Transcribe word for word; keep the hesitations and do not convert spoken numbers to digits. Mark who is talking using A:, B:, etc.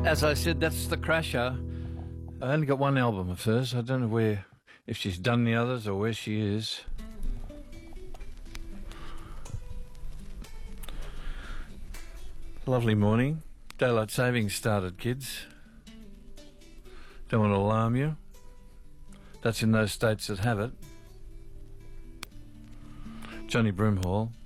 A: As I said, that's The Crusher. I only got one album of hers. I don't know where, if she's done the others or where she is. Lovely morning. Daylight savings started, kids. Don't want to alarm you. That's in those states that have it. Johnny Broomhall.